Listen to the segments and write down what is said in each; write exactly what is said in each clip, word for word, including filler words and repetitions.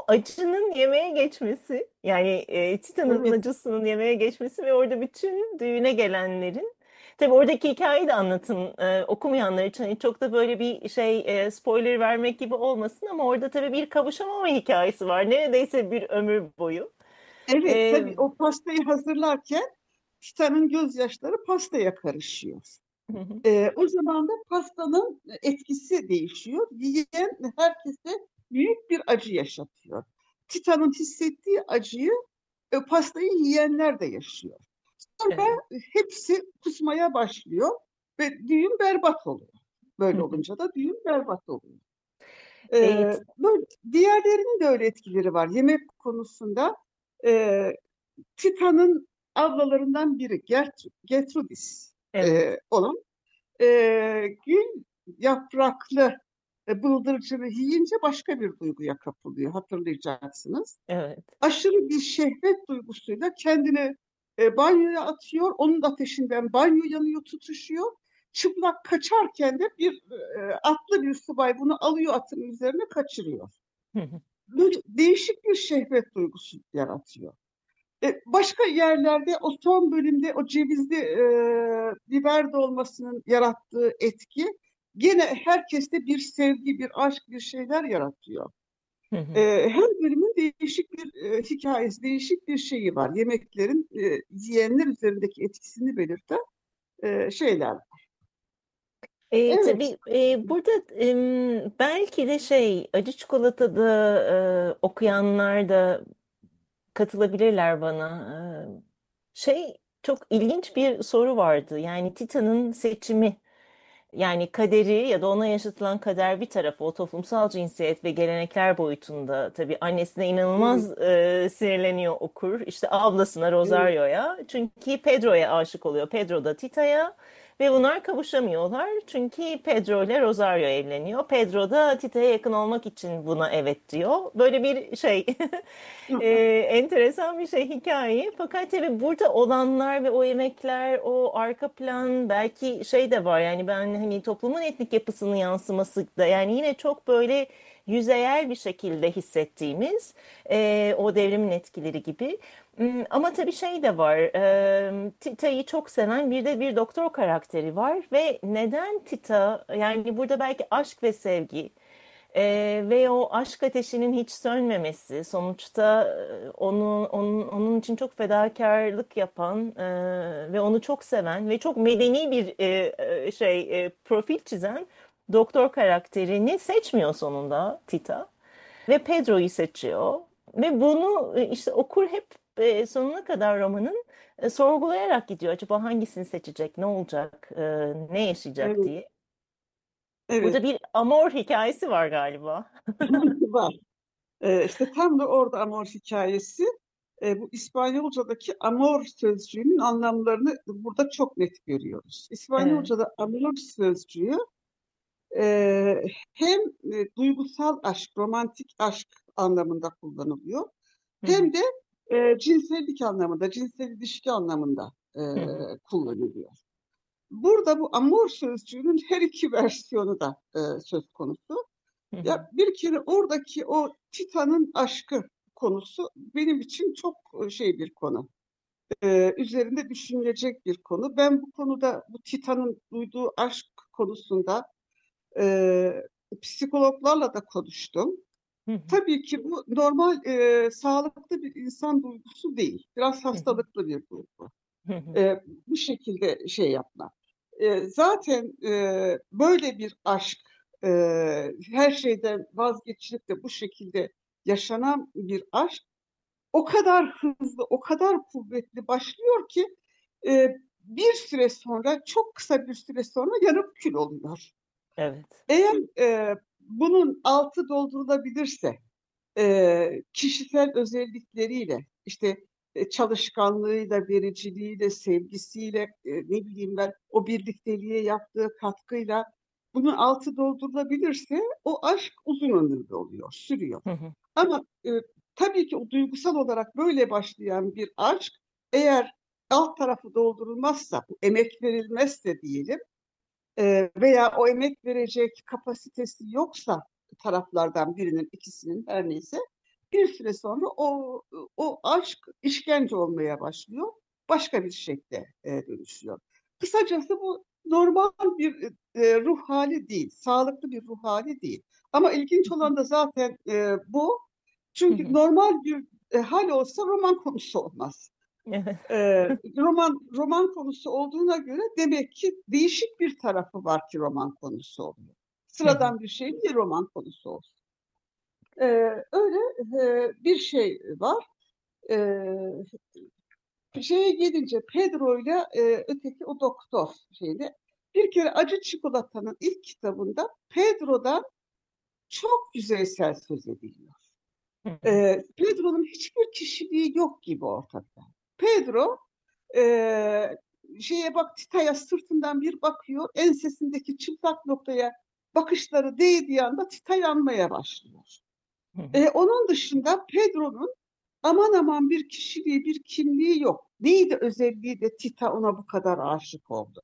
acının yemeğe geçmesi, yani e, Titan'ın Evet, acısının yemeğe geçmesi ve orada bütün düğüne gelenlerin, tabii oradaki hikayeyi de anlatın e, okumayanlar için. Hani çok da böyle bir şey e, spoiler vermek gibi olmasın ama orada tabii bir kavuşamama hikayesi var. Neredeyse bir ömür boyu. evet E, tabii o pastayı hazırlarken Titan'ın gözyaşları pastaya karışıyor. Ee, o zaman da pastanın etkisi değişiyor. Yiyen herkese büyük bir acı yaşatıyor. Titan'ın hissettiği acıyı e, pastayı yiyenler de yaşıyor. Sonra evet. hepsi kusmaya başlıyor ve düğün berbat oluyor. Böyle olunca da düğün berbat oluyor. Ee, Evet, böyle, diğerlerinin de öyle etkileri var. Yemek konusunda e, Titan'ın ablalarından biri Gert- Gertrudis evet, e, olan e, gül yapraklı e, bıldırcını yiyince başka bir duyguya kapılıyor, hatırlayacaksınız. evet. Aşırı bir şehvet duygusuyla kendini e, banyoya atıyor. Onun ateşinden banyo yanıyor, tutuşuyor. Çıplak kaçarken de bir e, atlı bir subay bunu alıyor, atın üzerine kaçırıyor. Böyle değişik bir şehvet duygusu yaratıyor. E, başka yerlerde o son bölümde o cevizli e, biber dolmasının yarattığı etki gene herkeste bir sevgi, bir aşk, bir şeyler yaratıyor. E, her bölümün değişik bir e, hikayesi, değişik bir şeyi var. Yemeklerin e, yiyenler üzerindeki etkisini belirten e, şeyler. E, Evet, tabii e, burada em, belki de şey acı çikolatada e, okuyanlar da katılabilirler bana. E, şey çok ilginç bir soru vardı. Yani Titan'ın seçimi. Yani kaderi ya da ona yaşatılan kader bir tarafı o toplumsal cinsiyet ve gelenekler boyutunda tabii annesine evet, inanılmaz e, sinirleniyor okur. İşte ablasına evet. Rosario'ya çünkü Pedro'ya aşık oluyor. Pedro da Tita'ya ve bunlar kavuşamıyorlar. Çünkü Pedro ile Rosario evleniyor. Pedro da Tita'ya yakın olmak için buna evet diyor. Böyle bir şey e, enteresan bir şey hikaye. Fakat tabii burada olanlar ve o yemekler, o arka plan belki şey de var. Yani ben hani toplumun etnik yapısının yansıması da yani yine çok böyle yüzeyel bir şekilde hissettiğimiz e, o devrimin etkileri gibi. Hmm, Ama tabii şey de var. E, Tita'yı çok seven bir de bir doktor karakteri var ve neden Tita? Yani burada belki aşk ve sevgi. Ee, ve o aşk ateşinin hiç sönmemesi, sonuçta e, onu, onun, onun için çok fedakarlık yapan e, ve onu çok seven ve çok medeni bir e, e, şey e, profil çizen doktor karakterini seçmiyor sonunda Tita ve Pedro'yu seçiyor ve bunu e, işte okur hep e, sonuna kadar romanın e, sorgulayarak gidiyor. Acaba hangisini seçecek, ne olacak, e, ne yaşayacak Evet, diye. evet. Burada bir amor hikayesi var galiba. Var. Ee, işte tam da orada amor hikayesi. Ee, bu İspanyolca'daki amor sözcüğünün anlamlarını burada çok net görüyoruz. Evet. İspanyolca'da amor sözcüğü e, hem e, duygusal aşk, romantik aşk anlamında kullanılıyor, Hı hı, hem de e, cinsellik anlamında, cinsel ilişki anlamında e, hı hı, kullanılıyor. Burada bu amor sözcüğünün her iki versiyonu da e, söz konusu. hı hı, Ya bir kere oradaki o Titan'ın aşkı konusu benim için çok e, şey bir konu. Ee, üzerinde düşünülecek bir konu. Ben bu konuda bu Titan'ın duyduğu aşk konusunda e, psikologlarla da konuştum. hı hı, Tabii ki bu normal e, sağlıklı bir insan duygusu değil. Biraz hı hı, hastalıklı bir duygu. hı hı, E, bu şekilde şey yapma. E, zaten e, böyle bir aşk, e, her şeyden vazgeçilip de bu şekilde yaşanan bir aşk o kadar hızlı, o kadar kuvvetli başlıyor ki e, bir süre sonra, çok kısa bir süre sonra yanıp kül oluyor. evet. Eğer e, bunun altı doldurulabilirse, e, kişisel özellikleriyle, işte e, çalışkanlığıyla, vericiliğiyle, sevgisiyle, e, ne bileyim ben, o birlikteliğe yaptığı katkıyla bunun altı doldurulabilirse o aşk uzun ömürlü oluyor, sürüyor. Hı hı, Ama e, tabii ki o duygusal olarak böyle başlayan bir aşk eğer alt tarafı doldurulmazsa, bu emek verilmezse diyelim, e, veya o emek verecek kapasitesi yoksa taraflardan birinin, ikisinin, her neyse, Bir süre sonra o o aşk işkence olmaya başlıyor. Başka bir şekle e, dönüşüyor. Kısacası bu normal bir e, ruh hali değil, sağlıklı bir ruh hali değil. Ama ilginç olan da zaten e, bu. Hı Çünkü hı. normal bir e, hal olsa roman konusu olmaz. Evet. E, roman roman konusu olduğuna göre demek ki değişik bir tarafı var ki roman konusu oluyor. Hı hı. Sıradan bir şey değil roman konusu olsun. E, öyle e, bir şey var. E, şeye gelince Pedro ile e, öteki o doktor şeyde bir kere Acı Çikolata'nın ilk kitabında Pedro'dan çok yüzeysel söz ediliyor. Hı hı. E, Pedro'nun hiçbir kişiliği yok gibi ortada. Pedro e, şeye bak Tita'ya sırtından bir bakıyor, ensesindeki çıplak noktaya bakışları değdiği anda Tita yanmaya başlıyor. Hı hı. E, onun dışında Pedro'nun aman aman bir kişiliği, bir kimliği yok. Neydi özelliği de Tita ona bu kadar aşık oldu?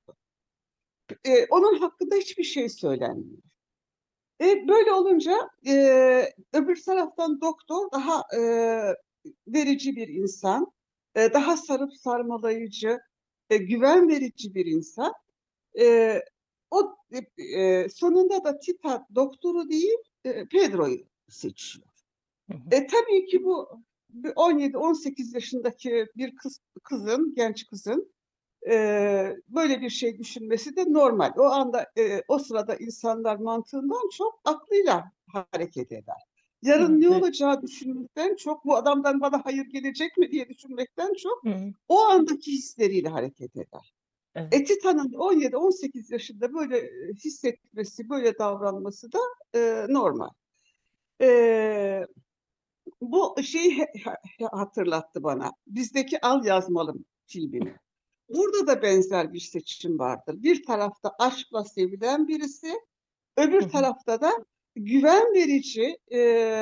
E, onun hakkında hiçbir şey söylenmiyor. E, böyle olunca e, öbür taraftan doktor daha e, verici bir insan, e, daha sarıp sarmalayıcı, e, güven verici bir insan. E, o e, e, sonunda da Tita doktoru değil, e, Pedro'yu seçiyor. Hı hı. E, tabii ki bu on yedi on sekiz yaşındaki bir kız, kızın, genç kızın e, böyle bir şey düşünmesi de normal. O anda, e, o sırada insanlar mantığından çok aklıyla hareket eder. Yarın ne Evet. olacağı düşünmekten çok, bu adamdan bana hayır gelecek mi diye düşünmekten çok, Hı hı. o andaki hisleriyle hareket eder. Evet. Etita'nın on yedi on sekiz yaşında böyle e, hissetmesi, böyle davranması da e, normal. E, bu şeyi hatırlattı bana. Bizdeki Al Yazmalım filmini. Burada da benzer bir seçim vardır. Bir tarafta aşkla sevilen birisi, Hı öbür hı. tarafta da güven verici, e,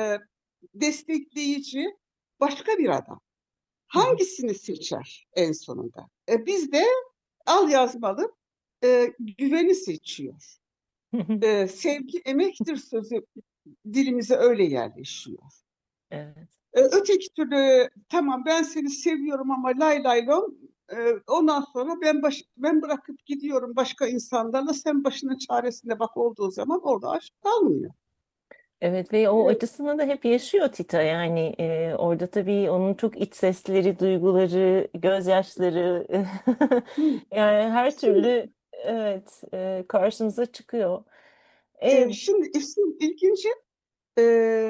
destekleyici başka bir adam. Hı hı. Hangisini seçer en sonunda? E, biz de Al Yazmalım e, güveni seçiyor. Hı hı. E, sevgi emektir sözü dilimize öyle yerleşiyor. Evet. E, öteki türlü tamam ben seni seviyorum ama lay lay lom, e, ondan sonra ben baş, ben bırakıp gidiyorum başka insanlarla, sen başının çaresine bak olduğu zaman orada aşk kalmıyor. Evet ve o E, acısını da hep yaşıyor Tita yani e, orada tabii onun çok iç sesleri, duyguları, gözyaşları hı. yani her Şimdi, türlü evet e, karşımıza çıkıyor. E, e, şimdi işin ilginci, e,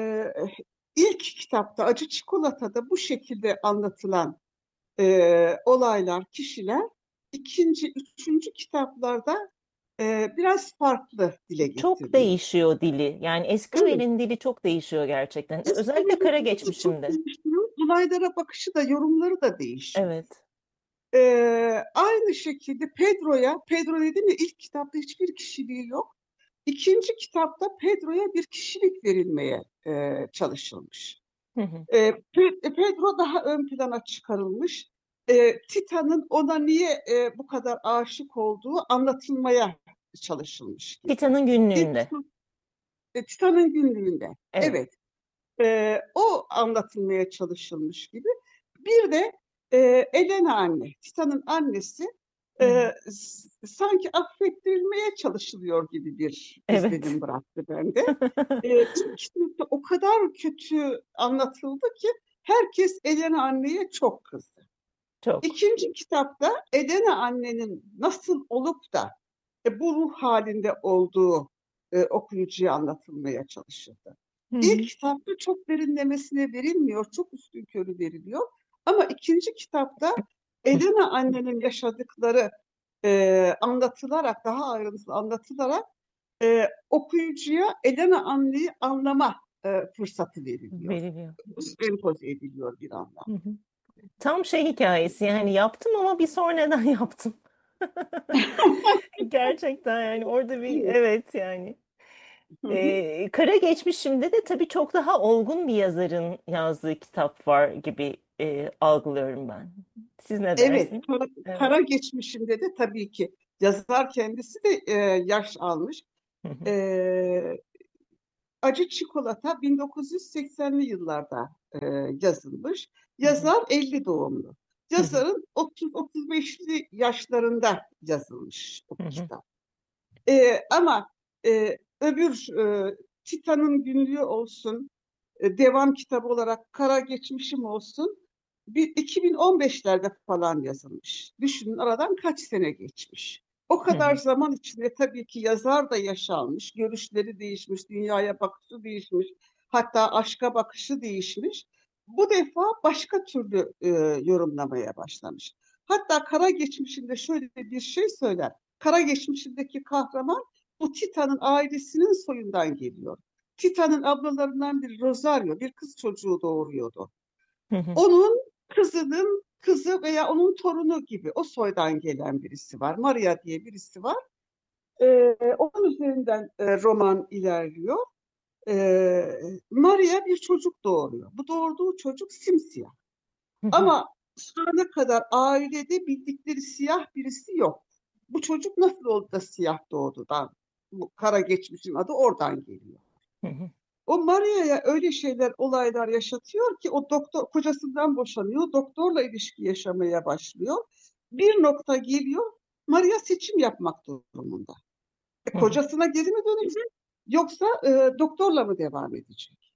ilk kitapta Acı Çikolata'da bu şekilde anlatılan e, olaylar, kişiler ikinci, üçüncü kitaplarda e, biraz farklı dile Çok getiriliyor. değişiyor dili yani Evet. Esquivel'in dili çok değişiyor gerçekten özellikle kara Eskilerin de çok geçmişinde. değişiyor. Olaylara bakışı da yorumları da değişiyor. Evet. Ee, aynı şekilde Pedro'ya, Pedro dedim ya ilk kitapta hiçbir kişiliği yok. İkinci kitapta Pedro'ya bir kişilik verilmeye e, çalışılmış. Hı hı. E, Pe- Pedro daha ön plana çıkarılmış. E, Tita'nın ona niye e, bu kadar aşık olduğu anlatılmaya çalışılmış gibi. Tita'nın Bir günlüğünde. e, Tita'nın günlüğünde. Evet. Evet. E, o anlatılmaya çalışılmış gibi. Bir de e, Elena anne, Tita'nın annesi Hı hı. e, sanki affettirilmeye çalışılıyor gibi bir Evet. izlenim bıraktı bende. E, ilk kitapta o kadar kötü anlatıldı ki herkes Elena anneye çok kızdı. Çok. İkinci kitapta Elena annenin nasıl olup da e, bu ruh halinde olduğu e, okuyucuya anlatılmaya çalışıldı. Hı İlk hı. kitapta çok derinlemesine verilmiyor, çok üstünkörü veriliyor. Ama ikinci kitapta Elena annenin yaşadıkları e, anlatılarak, daha ayrıntılı anlatılarak e, okuyucuya Elena anneyi anlama e, fırsatı veriliyor. Veriliyor. Empoze ediliyor bir anlamda. Hı hı. Tam şey hikayesi yani yaptım ama bir sonradan yaptım. Gerçekten yani orada bir Evet. evet yani. Hı hı. Ee, Kara Geçmişim'de de tabii çok daha olgun bir yazarın yazdığı kitap var gibi e, algılıyorum ben. Siz ne Evet, dersiniz? kara, Evet. kara geçmişinde de tabii ki yazar kendisi de e, yaş almış. Hı hı. E, Acı Çikolata bin dokuz yüz seksenli yıllarda e, yazılmış. Hı hı. Yazar elli doğumlu. Hı hı. Yazarın otuz otuz beşli yaşlarında yazılmış bu Hı hı. kitap. E, ama e, öbür e, Titan'ın günlüğü olsun, e, devam kitabı olarak Kara Geçmişim olsun, bir iki bin on beşlerde falan yazılmış. Düşünün aradan kaç sene geçmiş. O Hı kadar hı. zaman içinde tabii ki yazar da yaşanmış, görüşleri değişmiş, dünyaya bakışı değişmiş, hatta aşka bakışı değişmiş. Bu defa başka türlü e, yorumlamaya başlamış. Hatta Kara Geçmişim'de şöyle bir şey söyler. Kara Geçmişim'deki kahraman bu Titan'ın ailesinin soyundan geliyor. Titan'ın ablalarından biri Rosario, bir kız çocuğu doğuruyordu. Hı hı. Onun kızının kızı veya onun torunu gibi o soydan gelen birisi var. Maria diye birisi var. Ee, onun üzerinden e, roman ilerliyor. Ee, Maria bir çocuk doğuruyor. Bu doğurduğu çocuk simsiyah. Hı hı. Ama şu ana kadar ailede bildikleri siyah birisi yok. Bu çocuk nasıl oldu da siyah doğdudan? Bu kara geçmişin adı oradan geliyor. Hı hı. O Maria'ya öyle şeyler, olaylar yaşatıyor ki o doktor kocasından boşanıyor, doktorla ilişki yaşamaya başlıyor. Bir nokta geliyor, Maria seçim yapmak durumunda. E, Hı hı. kocasına geri mi dönecek, yoksa e, doktorla mı devam edecek?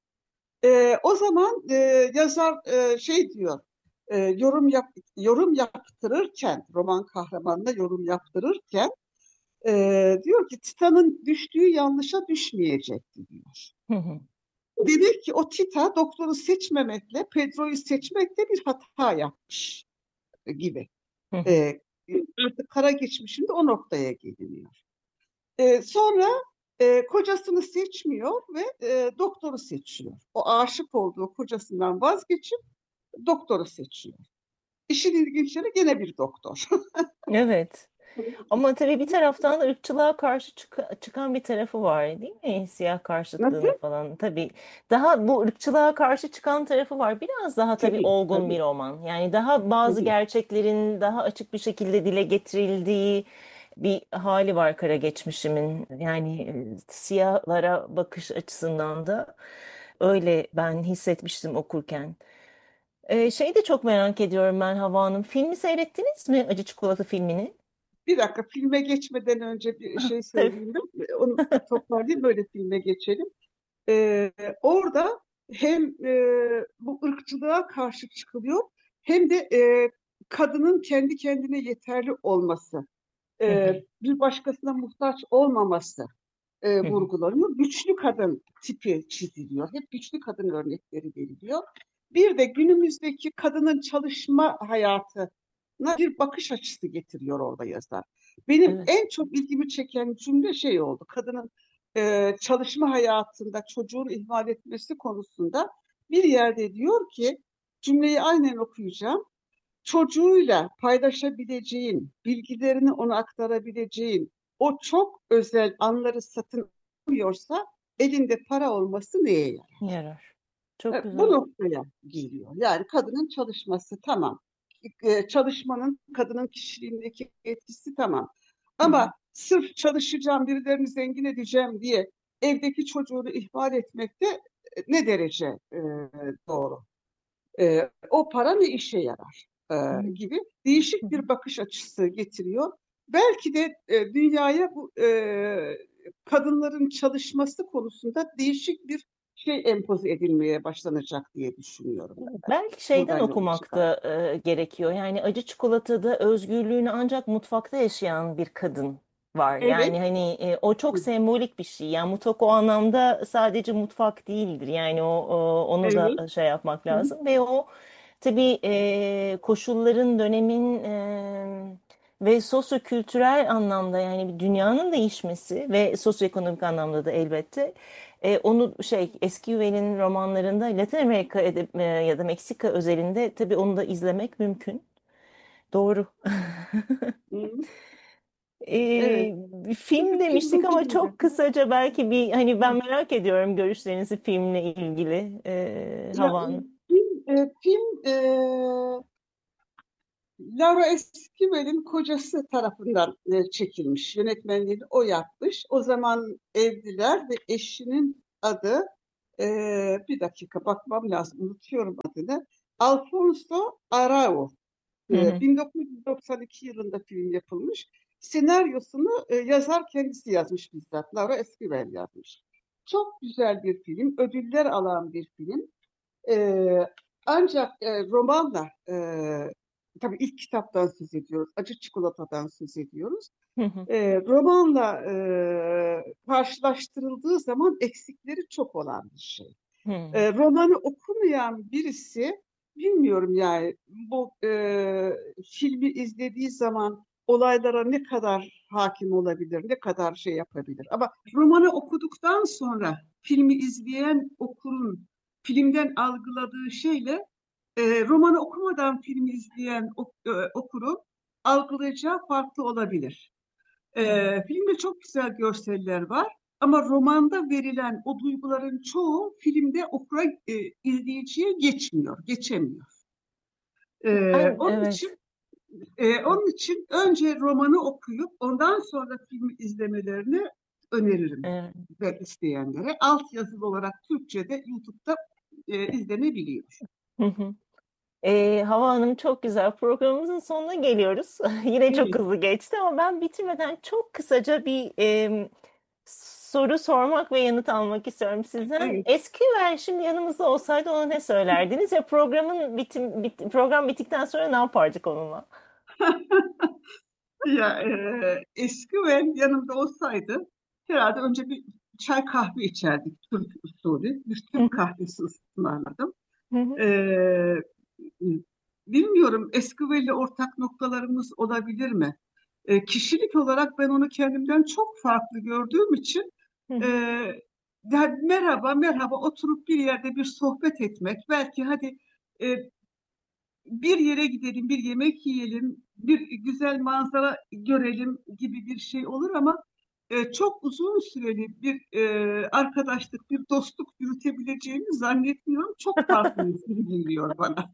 E, o zaman e, yazar e, şey diyor, e, yorum yap, yorum yaptırırken, roman kahramanına yorum yaptırırken e, diyor ki Titan'ın düştüğü yanlışa düşmeyecekti diyor. Hı hı. Demek ki o Tita doktoru seçmemekle Pedro'yu seçmekle bir hata yapmış gibi. Hı hı. Ee, Artık kara geçmişinde o noktaya geliniyor. Ee, sonra e, kocasını seçmiyor ve e, doktoru seçiyor. O aşık olduğu kocasından vazgeçip doktoru seçiyor. İşin ilginçleri gene bir doktor. Evet. Ama tabii bir taraftan da ırkçılığa karşı çık- çıkan bir tarafı var değil mi? Siyah Nasıl? karşıtlığını falan. Tabii daha bu ırkçılığa karşı çıkan tarafı var. Biraz daha tabii Tabii, olgun bir tabii, roman. Yani daha bazı tabii. gerçeklerin daha açık bir şekilde dile getirildiği bir hali var Kara Geçmişim'in. Yani e, siyahlara bakış açısından da öyle ben hissetmiştim okurken. Ee, şeyi de çok merak ediyorum ben Hava Hanım. Filmi seyrettiniz mi? Acı Çikolata filmini. Bir dakika, filme geçmeden önce bir şey Tabii. söyleyeyim ben. Onu toparlayayım, böyle filme geçelim. Ee, Orada hem e, bu ırkçılığa karşı çıkılıyor, hem de e, kadının kendi kendine yeterli olması, Hı hı, e, bir başkasına muhtaç olmaması e, hı hı. vurgulanıyor. Güçlü kadın tipi çiziliyor. Hep güçlü kadın örnekleri veriliyor. Bir de günümüzdeki kadının çalışma hayatına bir bakış açısı getiriyor orada yazar. Benim Evet. en çok ilgimi çeken cümle şey oldu. Kadının e, çalışma hayatında çocuğunu ihmal etmesi konusunda bir yerde diyor ki, cümleyi aynen okuyacağım: çocuğuyla paylaşabileceğin, bilgilerini ona aktarabileceğin o çok özel anları satın almıyorsa elinde para olması neye yarar? Yarar. Çok E, Bu güzel. noktaya geliyor. Yani kadının çalışması tamam. E, Çalışmanın kadının kişiliğindeki etkisi tamam. Hı hı, Ama sırf çalışacağım, birilerini zengin edeceğim diye evdeki çocuğunu ihmal etmek de e, ne derece e, doğru? E, o para ne işe yarar hı e, hı, gibi hı değişik hı. bir bakış açısı getiriyor. Belki de e, dünyaya bu e, kadınların çalışması konusunda değişik bir şey empoze edilmeye başlanacak diye düşünüyorum ben. Belki şeyden Buradan yola okumak çıkarak. da e, gerekiyor. Yani Acı Çikolata'da özgürlüğünü ancak mutfakta yaşayan bir kadın var. Evet. Yani hani e, o çok sembolik bir şey. Yani mutfak o anlamda sadece mutfak değildir. Yani o, o- onu Evet. da şey yapmak Hı hı. lazım ve o tabii e, koşulların, dönemin e, ve sosyokültürel anlamda yani bir dünyanın değişmesi ve sosyoekonomik anlamda da elbette e, onu şey Esquivel'in romanlarında Latin Amerika edeb- e, ya da Meksika özelinde tabii onu da izlemek mümkün. Doğru. Hı. Evet. E, bir film Çünkü film demiştik ama bugün de. çok kısaca belki bir hani ben Hı. merak ediyorum görüşlerinizi filmle ilgili e, Ya, Hava e, Hanım. film, e, film e, Laura Esquivel'in kocası tarafından e, çekilmiş. Yönetmenliğini o yapmış. O zaman evliler ve eşinin adı Ee, bir dakika bakmam lazım, unutuyorum adını. Alfonso Arau. Hı Ee, hı. bin dokuz yüz doksan iki yılında film yapılmış. Senaryosunu e, yazar kendisi yazmış bizzat. Laura Esquivel yazmış. Çok güzel bir film, ödüller alan bir film. Ee, ancak e, romanla, e, tabii ilk kitaptan söz ediyoruz, Acı Çikolata'dan söz ediyoruz. Hı hı. E, romanla e, karşılaştırıldığı zaman eksikleri çok olan bir şey. Hı. E, romanı okumayan birisi, bilmiyorum yani, bu e, filmi izlediği zaman olaylara ne kadar hakim olabilir, ne kadar şey yapabilir. Ama romanı okuduktan sonra filmi izleyen okurun filmden algıladığı şeyle e, romanı okumadan filmi izleyen ok, e, okurun algılayacağı farklı olabilir. Hı. Ee, filmde çok güzel görseller var ama romanda verilen o duyguların çoğu filmde okura, e, izleyiciye geçmiyor, geçemiyor. Ee, Ben onun evet. için e, onun için önce romanı okuyup ondan sonra filmi izlemelerini öneririm Evet. ve isteyenlere. Alt yazılı olarak Türkçe'de YouTube'da e, izlenebiliyor. Hı hı. Ee, Hava Hanım, çok güzel. Programımızın sonuna geliyoruz. Yine çok Evet, hızlı geçti ama ben bitirmeden çok kısaca bir em, soru sormak ve yanıt almak istiyorum sizden. evet. Eski ver şimdi yanımızda olsaydı ona ne söylerdiniz ya programın bitim, bit- program bittikten sonra ne yapardık onunla? Ya e, eski ve yanımda olsaydı herhalde önce bir çay kahve içerdik, Türk usulü. Bir Hı Türk hı, kahvesi ısmarladım. hı hı, E, bilmiyorum, Esquivel'le ortak noktalarımız olabilir mi? E, kişilik olarak ben onu kendimden çok farklı gördüğüm için hı e, hı. ya merhaba merhaba oturup bir yerde bir sohbet etmek, belki hadi e, bir yere gidelim, bir yemek yiyelim, bir güzel manzara görelim gibi bir şey olur ama e, çok uzun süreli bir e, arkadaşlık, bir dostluk yürütebileceğimi zannetmiyorum. Çok farklıyız gibi geliyor bana.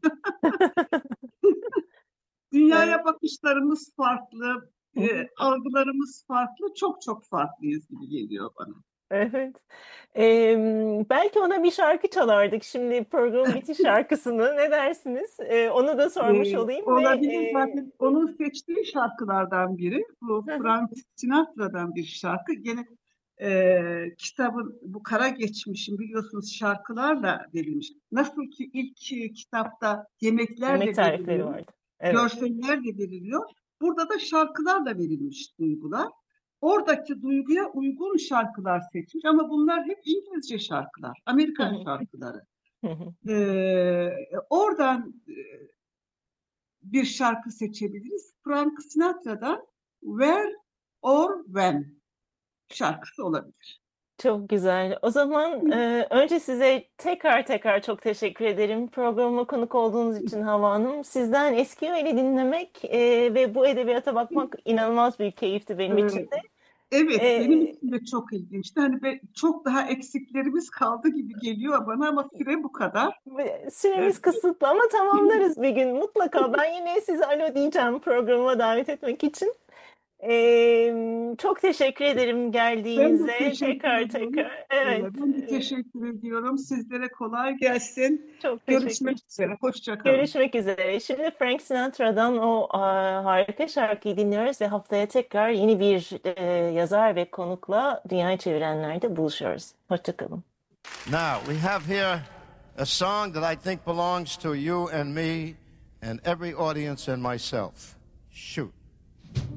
Evet. Dünyaya bakışlarımız farklı, Hı e, hı. algılarımız farklı, çok çok farklıyız gibi geliyor bana. Evet. Em, belki ona bir şarkı çalardık şimdi programın bitiş şarkısını. Ne dersiniz? Ee, onu da sormuş E, olayım ve olabilir, e, zaten onun seçtiği şarkılardan biri. Bu hı hı, Frank Sinatra'dan bir şarkı. Gene e, kitabın bu kara geçmişin biliyorsunuz şarkılarla verilmiş. Nasıl ki ilk e, kitapta yemek yemeklerle tarifleri veriliyor, vardı. Evet. görsellerle veriliyor. Burada da şarkılarla verilmiş duygular. Oradaki duyguya uygun şarkılar seçmiş ama bunlar hep İngilizce şarkılar, Hı Amerikan hı, şarkıları. hı hı. Ee, oradan bir şarkı seçebiliriz. Frank Sinatra'dan Where or When şarkısı olabilir. Çok güzel. O zaman e, önce size tekrar tekrar çok teşekkür ederim. Programıma konuk olduğunuz için Hava Hanım. Sizden eski Eskimel'i dinlemek e, ve bu edebiyata bakmak inanılmaz bir keyifti benim için Ee, de. evet, benim E, için de çok ilginçti. Hani be, çok daha eksiklerimiz kaldı gibi geliyor bana ama süre bu kadar. ve Ee, süremiz kısıtlı ama tamamlarız bir gün mutlaka. Ben yine size alo diyeceğim programa davet etmek için. E, çok teşekkür ederim ben de geldiğinize. teşekkür Tekrar ediyorum. tekrar. Ee, Evet. ben de e, teşekkür ediyorum. Sizlere kolay gelsin. çok teşekkür. Görüşmek üzere. Hoşça kalın. Görüşmek üzere. Şimdi Frank Sinatra'dan o a, harika şarkıyı dinliyoruz ve haftaya tekrar yeni bir e, yazar ve konukla Dünyayı Çevirenler'de buluşuyoruz. Hoşçakalın. Now, we have here a song that I think belongs to you and me and every audience and myself. Shoot.